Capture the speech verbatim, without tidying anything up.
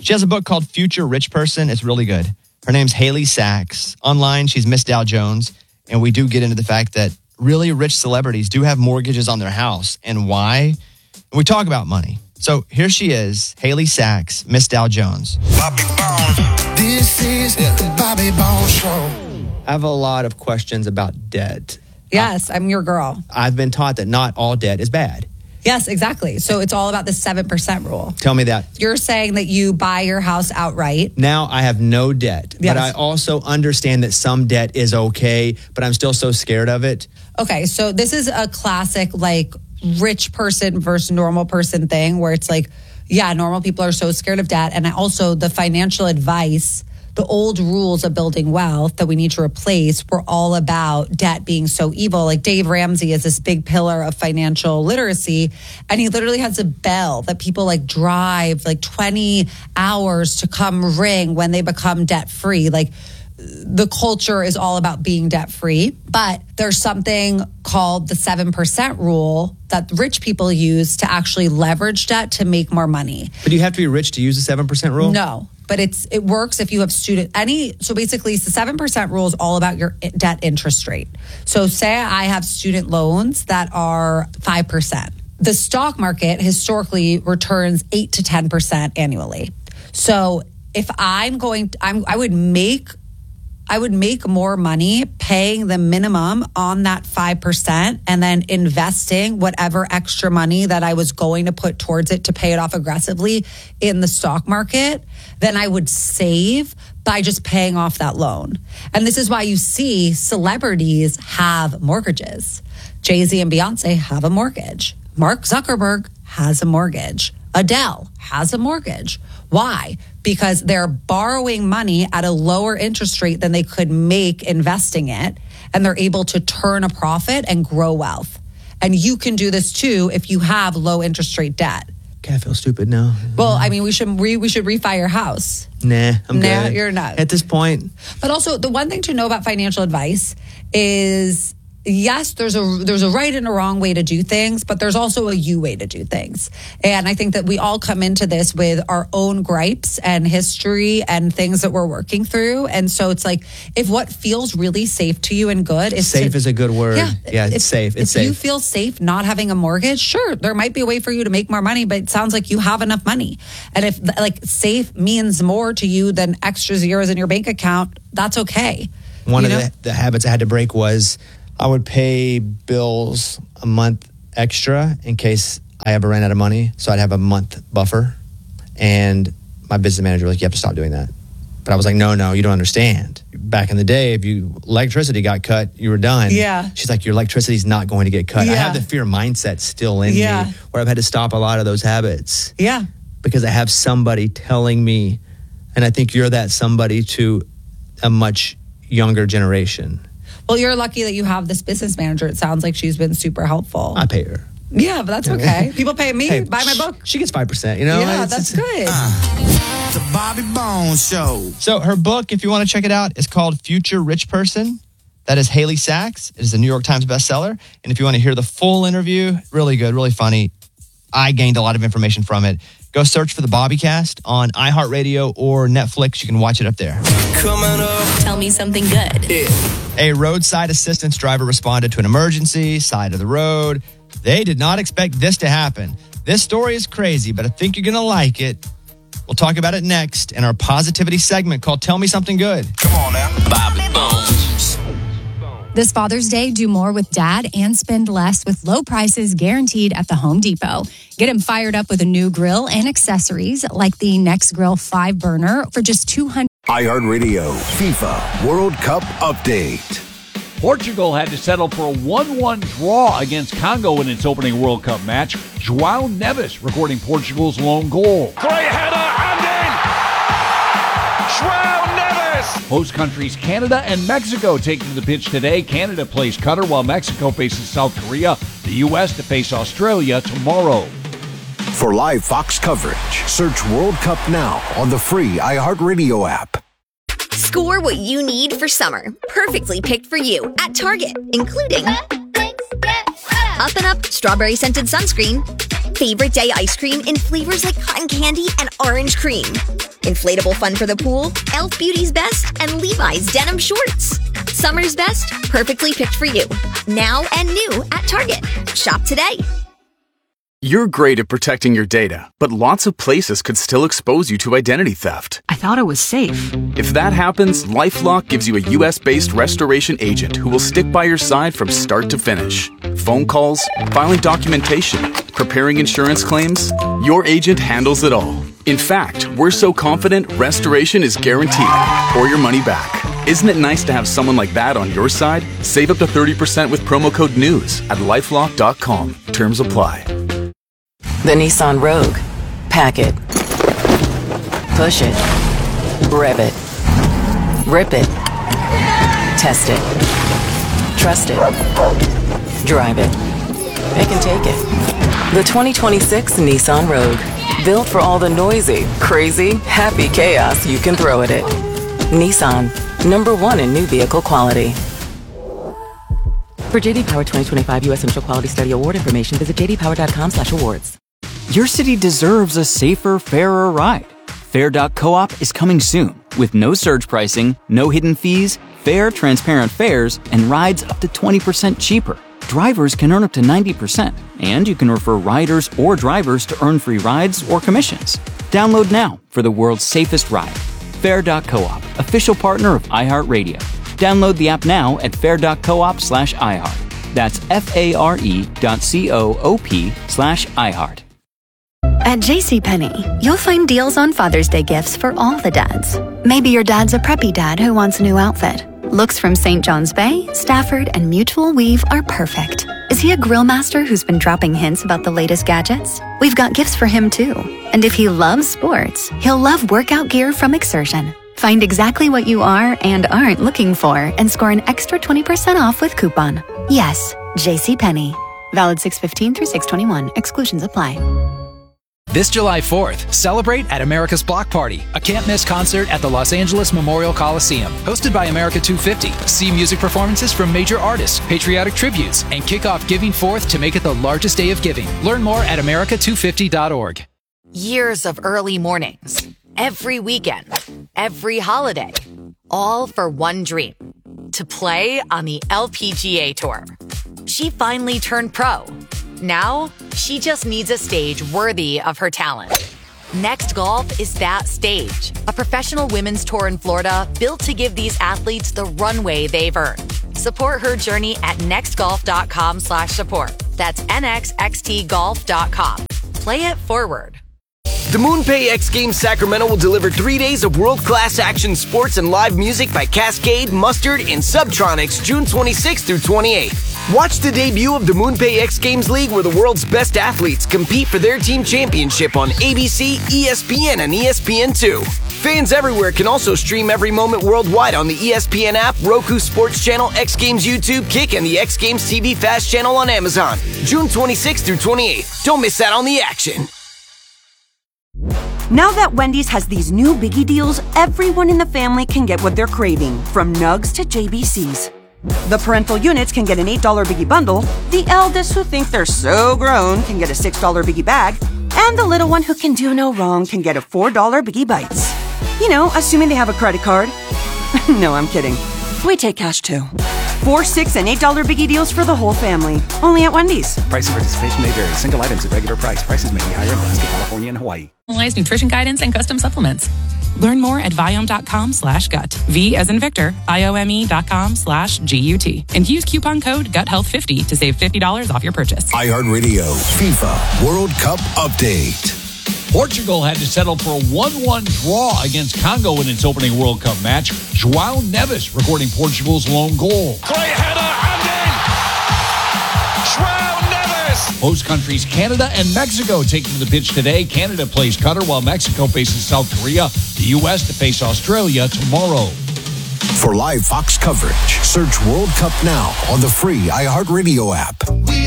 She has a book called Future Rich Person. It's really good. Her name's Haley Sachs. Online, she's Miss Dow Jones. And we do get into the fact that really rich celebrities do have mortgages on their house. And why? And we talk about money. So here she is, Haley Sachs, Miss Dow Jones. Bobby Bones. This is the Bobby Bones Show. I have a lot of questions about debt. Yes, uh, I'm your girl. I've been taught that not all debt is bad. Yes, exactly. So it's all about the seven percent rule. Tell me that. You're saying that you buy your house outright. Now I have no debt, Yes. but I also understand that some debt is okay, but I'm still so scared of it. Okay, so this is a classic, like, rich person versus normal person thing where it's like, yeah, normal people are so scared of debt. And I also, the financial advice, the old rules of building wealth that we need to replace were all about debt being so evil. Like Dave Ramsey is this big pillar of financial literacy, and he literally has a bell that people like drive like twenty hours to come ring when they become debt free. Like the culture is all about being debt free, but there's something called the seven percent rule that rich people use to actually leverage debt to make more money. But do you have to be rich to use the seven percent rule? No. But it's it works if you have student any. So basically, the seven percent rule is all about your debt interest rate. So say I have student loans that are five percent. The stock market historically returns eight to ten percent annually. So if I'm going, I'm, I would make, I would make more money paying the minimum on that five percent and then investing whatever extra money that I was going to put towards it to pay it off aggressively in the stock market than I would save by just paying off that loan. And this is why you see celebrities have mortgages. Jay-Z and Beyonce have a mortgage. Mark Zuckerberg has a mortgage. Adele has a mortgage. Why? Because they're borrowing money at a lower interest rate than they could make investing it, and they're able to turn a profit and grow wealth. And you can do this too if you have low interest rate debt. Okay, I feel stupid now. Well, I mean, we should re- we should refi your house. Nah, I'm nah, good. You're not. At this point. But also, the one thing to know about financial advice is, yes, there's a there's a right and a wrong way to do things, but there's also a you way to do things. And I think that we all come into this with our own gripes and history and things that we're working through. And so it's like, if what feels really safe to you and good is safe to, is a good word. Yeah, yeah it's if, safe. It's if safe. you feel safe not having a mortgage, sure, there might be a way for you to make more money, but it sounds like you have enough money. And if like safe means more to you than extra zeros in your bank account, that's okay. One you of know? the, the habits I had to break was I would pay bills a month extra in case I ever ran out of money. So I'd have a month buffer. And my business manager was like, you have to stop doing that. But I was like, no, no, you don't understand. Back in the day, if you electricity got cut, you were done. Yeah. She's like, your electricity's not going to get cut. Yeah. I have the fear mindset still in Yeah. me where I've had to stop a lot of those habits. Yeah. Because I have somebody telling me, and I think you're that somebody to a much younger generation. Well, you're lucky that you have this business manager. It sounds like she's been super helpful. I pay her. Yeah, but that's okay. People pay me. Hey, buy my book. She gets five percent, you know? Yeah, It's- that's it's- good. Uh, the Bobby Bones Show. So her book, if you want to check it out, is called Future Rich Person. That is Haley Sachs. It is a New York Times bestseller. And if you want to hear the full interview, really good, really funny. I gained a lot of information from it. Go search for the Bobbycast on iHeartRadio or Netflix. You can watch it up there. Coming up. Tell me something good. Yeah. A roadside assistance driver responded to an emergency, side of the road. They did not expect this to happen. This story is crazy, but I think you're going to like it. We'll talk about it next in our positivity segment called Tell Me Something Good. Come on now. Bobby Bones. This Father's Day, do more with Dad and spend less with low prices guaranteed at the Home Depot. Get him fired up with a new grill and accessories like the Next Grill five burner for just two hundred dollars. iHeartRadio FIFA World Cup Update. Portugal had to settle for a one one draw against Congo in its opening World Cup match. João Neves recording Portugal's lone goal. Great header and in! João Neves! Host countries Canada and Mexico taking to the pitch today. Canada plays Qatar while Mexico faces South Korea. The U S to face Australia tomorrow. For live Fox coverage, search World Cup now on the free iHeartRadio app. Score what you need for summer. Perfectly picked for you at Target, including Up and Up Strawberry Scented Sunscreen, favorite day ice cream in flavors like cotton candy and orange cream. Inflatable fun for the pool, e l f Beauty's best, and Levi's denim shorts. Summer's best, perfectly picked for you. Now and new at Target. Shop today. You're great at protecting your data, but lots of places could still expose you to identity theft. I thought it was safe. If that happens, LifeLock gives you a U S-based restoration agent who will stick by your side from start to finish. Phone calls, filing documentation, preparing insurance claims, your agent handles it all. In fact, we're so confident restoration is guaranteed or your money back. Isn't it nice to have someone like that on your side? Save up to thirty percent with promo code NEWS at lifelock dot com. Terms apply. The Nissan Rogue. Pack it. Push it. Rev it. Rip it. Test it. Trust it. Drive it. It can take it. The twenty twenty-six Nissan Rogue. Built for all the noisy, crazy, happy chaos you can throw at it. Nissan. Number one in new vehicle quality. For J D Power twenty twenty-five U S Initial Quality Study Award information, visit j d power dot com slash awards. Your city deserves a safer, fairer ride. Fair dot coop is coming soon with no surge pricing, no hidden fees, fair, transparent fares, and rides up to twenty percent cheaper. Drivers can earn up to ninety percent, and you can refer riders or drivers to earn free rides or commissions. Download now for the world's safest ride. Fair dot coop, official partner of iHeartRadio. Download the app now at fair dot coop slash iHeart. That's F-A-R-E dot C-O-O-P slash iHeart. At JCPenney, you'll find deals on Father's Day gifts for all the dads. Maybe your dad's a preppy dad who wants a new outfit. Looks from Saint John's Bay, Stafford, and Mutual Weave are perfect. Is he a grill master who's been dropping hints about the latest gadgets? We've got gifts for him too. And if he loves sports, he'll love workout gear from Exertion. Find exactly what you are and aren't looking for and score an extra twenty percent off with coupon. Yes, JCPenney. Valid six fifteen through six twenty-one. Exclusions apply. This July fourth, celebrate at America's Block Party, a can't-miss concert at the Los Angeles Memorial Coliseum. Hosted by America two fifty, see music performances from major artists, patriotic tributes, and kick off Giving Forth to make it the largest day of giving. Learn more at america two fifty dot org. Years of early mornings, every weekend, every holiday, all for one dream, to play on the L P G A Tour. She finally turned pro. Now, she just needs a stage worthy of her talent. Next Golf is that stage. A professional women's tour in Florida built to give these athletes the runway they've earned. Support her journey at nextgolf.com slash support. That's N X X T golf dot com. Play it forward. The MoonPay X Games Sacramento will deliver three days of world-class action sports and live music by Cascade, Mustard, and Subtronics June twenty-sixth through twenty-eighth. Watch the debut of the MoonPay X Games League where the world's best athletes compete for their team championship on A B C, E S P N, and E S P N two. Fans everywhere can also stream every moment worldwide on the E S P N app, Roku Sports Channel, X Games YouTube, Kick, and the X Games T V Fast Channel on Amazon. June twenty-sixth through twenty-eighth. Don't miss out on the action. Now that Wendy's has these new biggie deals, everyone in the family can get what they're craving, from nugs to J B Cs. The parental units can get an eight dollar biggie bundle, the eldest who think they're so grown can get a six dollar biggie bag, and the little one who can do no wrong can get a four dollar biggie bites. You know, assuming they have a credit card. No, I'm kidding. We take cash too. Four, six, and eight dollar biggie deals for the whole family. Only at Wendy's. Price and participation may vary. Single items at regular price. Prices may be higher in Alaska, California, and Hawaii. Personalized nutrition guidance and custom supplements. Learn more at Viome.com slash gut. V as in Victor, I O M E dot com slash G U T. And use coupon code gut health fifty to save fifty dollars off your purchase. iHeartRadio FIFA World Cup Update. Portugal had to settle for a one one draw against Congo in its opening World Cup match. João Neves recording Portugal's lone goal. Great header and in! João Neves! Host countries Canada and Mexico taking to the pitch today. Canada plays Qatar while Mexico faces South Korea. The U S to face Australia tomorrow. For live Fox coverage, search World Cup Now on the free iHeartRadio app. We